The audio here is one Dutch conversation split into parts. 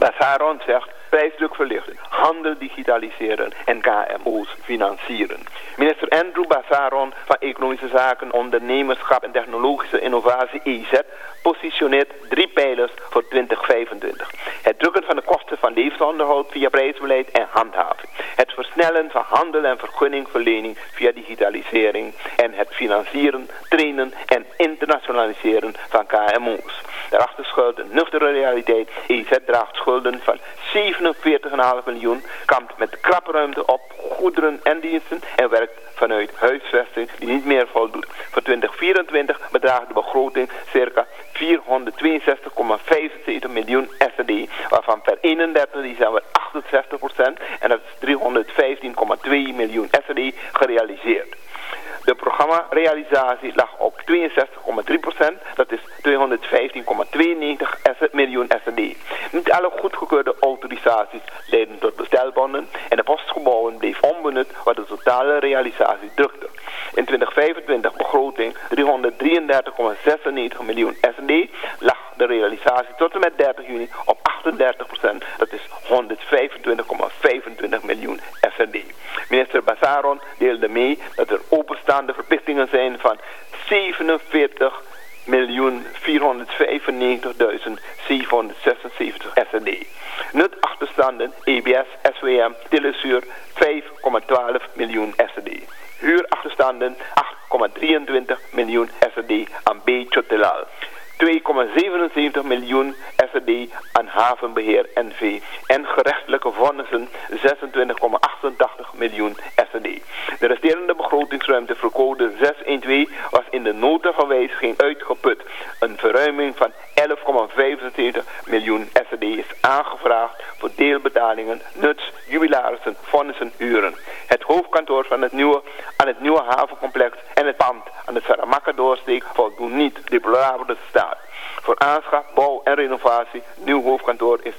Bazaron zegt prijsdruk verlichten, handel digitaliseren en KMO's financieren. Minister Andrew Bazaron van Economische Zaken, Ondernemerschap en Technologische Innovatie EZ positioneert 3 pijlers voor 2025. Het drukken van de kosten van levensonderhoud via prijsbeleid en handhaving. Het versnellen van handel en vergunningverlening via digitalisering. En het financieren, trainen en internationaliseren van KMO's. Daarachter schuilt een nuchtere realiteit. EZ draagt schulden van 47,5 miljoen, kampt met krappe ruimte op goederen en diensten en werkt vanuit huisvesting die niet meer voldoet. Voor 2024 bedraagt de begroting circa 462,75 miljoen SED, waarvan per 31 december 68% en dat is 315,2 miljoen SED gerealiseerd. De programmarealisatie lag op 62,3%, dat is 215,92 miljoen SED. Niet alle goedgekeurde autorisaties leidden tot bestelbonnen en de postgebouwen bleef onbenut wat de totale realisatie drukte. In 2025 begroting 333,96 miljoen SED lag de realisatie tot en met 30 juni op 38%, dat is 125,25 miljoen SED. Minister Bazaron deelde mee dat er openstaande verplichtingen zijn van 47.495.776 SED. Nutachterstanden EBS, SWM, Telesuur 5,12 miljoen SED. Huurachterstanden 8,23 miljoen SED aan B-Chotelal. 2,77 miljoen SED aan havenbeheer NV en gerechtelijke vonnissen 26,88 miljoen SED. De resterende begrotingsruimte voor code 612 was in de nota van wijziging uitgeput. Een verruiming van 11,75 miljoen SED is aangevraagd voor deelbetalingen, nuts, jubilarissen, vonnissen, huren. Het hoofdkantoor van het nieuwe havencomplex en het pand aan de Saramaka-doorsteek voldoen niet, deplorabele staat. Voor aanschaf, bouw en renovatie, nieuw hoofdkantoor is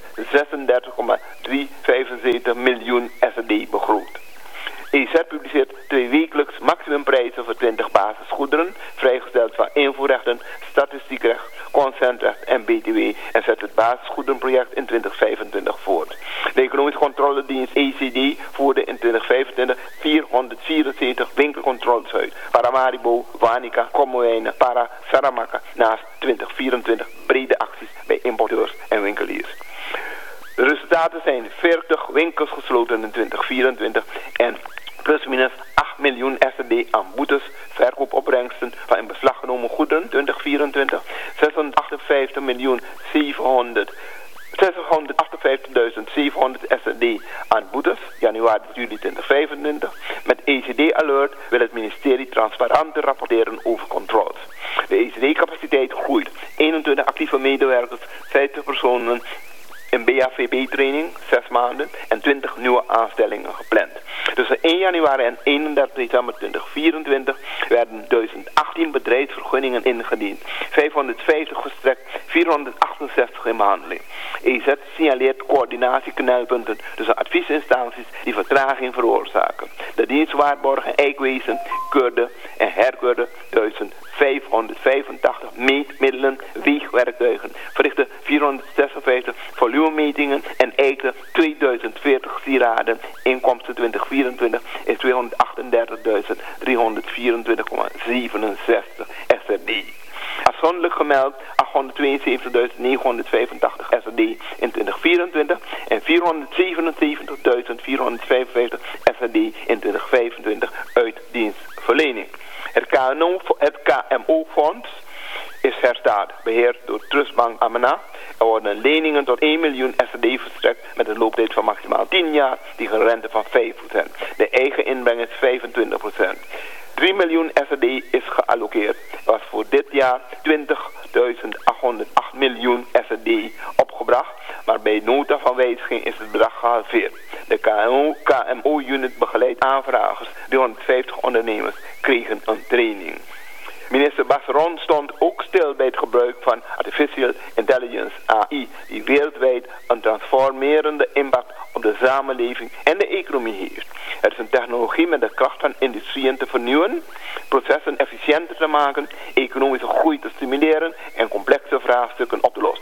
36,375 miljoen SED begroot. EZ publiceert 2 wekelijks maximumprijzen voor 20 basisgoederen, vrijgesteld van invoerrechten, statistiekrecht, consentrecht en BTW en zet het basisgoederenproject in 2025 voort. De Economische Controledienst ECD voerde in 2025 474 winkelcontroles uit. Paramaribo, Wanica, Komwijnen, Para, Saramaka, naast 2024 brede acties bij importeurs en winkeliers. De resultaten zijn 40 winkels gesloten in 2024 en plusminus 8 miljoen SED aan boetes, verkoopopbrengsten van in beslag genomen goederen 2024, 658.700 SED aan boetes, januari tot juli 2025. Met ECD Alert wil het ministerie transparanter rapporteren over controles. De ECD-capaciteit groeit. 21 actieve medewerkers, 50 personen in BAVB-training, 6 maanden en 20 nieuwe aanstellingen gepland. Tussen 1 januari en 31 december 2024 werden 1018 bedrijfsvergunningen ingediend, 550 gestrekt, 468 in behandeling. EZ signaleert coördinatieknelpunten tussen adviesinstanties die vertraging veroorzaken. De dienst Waarborgen Eikwezen keurde en herkeurde 1585 meetmiddelen, weegwerktuigen, verrichtte 456 volumemetingen en eikte 2040 sieraden. Inkomsten 2024 is 238.324,67 SRD. Afzonderlijk gemeld 872.985 SRD in 2024 en 477.455 SRD in 2025 uit dienstverlening. Het KMO-fonds is herstart, beheerd door Trustbank Amena. Er worden leningen tot 1 miljoen SED verstrekt met een looptijd van maximaal 10 jaar tegen een rente van 5%. De eigen inbreng is 25%. 3 miljoen SED is gealloceerd. Er was voor dit jaar 20.808 miljoen SED opgebracht, maar bij nota van wijziging is het bedrag gehalveerd. De KMO-unit begeleidt aanvragers. 350 ondernemers kregen een training. Minister Bazaron stond ook stil bij het gebruik van artificial intelligence AI, die wereldwijd een transformerende impact op de samenleving en de economie heeft. Het is een technologie met de kracht van industrieën te vernieuwen, processen efficiënter te maken, economische groei te stimuleren en complexe vraagstukken op te lossen.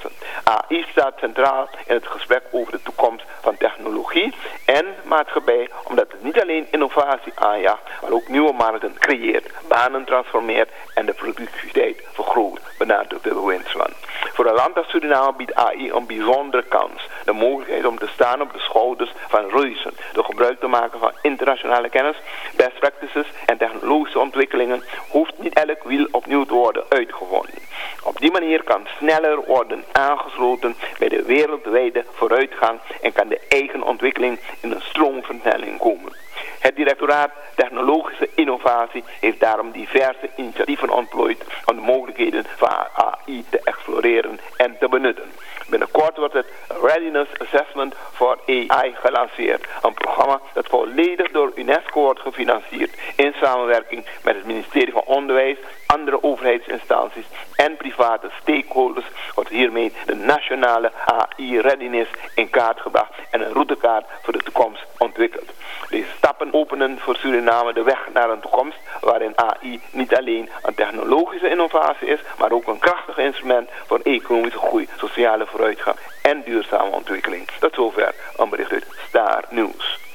AI staat centraal in het gesprek over de toekomst van technologie en maatschappij, omdat het niet alleen innovatie aanjaagt, maar ook nieuwe markten creëert, banen transformeert en de productiviteit vergroot, benadrukt de bewindsman. Voor een land als Suriname biedt AI een bijzondere kans. De mogelijkheid om te staan op de schouders van reuzen, door gebruik te maken van internationale kennis, best practices en technologische ontwikkelingen, hoeft niet elk wiel opnieuw te worden uitgevonden. Op die manier kan sneller worden aangesloten bij de wereldwijde vooruitgang en kan de eigen ontwikkeling in een stroomversnelling komen. Het directoraat Technologische Innovatie heeft daarom diverse initiatieven ontplooid om de mogelijkheden van AI te exploreren en te benutten. Binnenkort wordt het Readiness Assessment for AI gelanceerd. Een programma dat volledig door UNESCO wordt gefinancierd in samenwerking met het ministerie van Onderwijs, andere overheidsinstanties en private stakeholders wordt hiermee de nationale AI-readiness in kaart gebracht en een routekaart voor de toekomst ontwikkeld. Deze stappen openen voor Suriname de weg naar een toekomst waarin AI niet alleen een technologische innovatie is, maar ook een krachtig instrument voor economische groei, sociale vooruitgang en duurzame ontwikkeling. Tot zover een bericht uit Star News.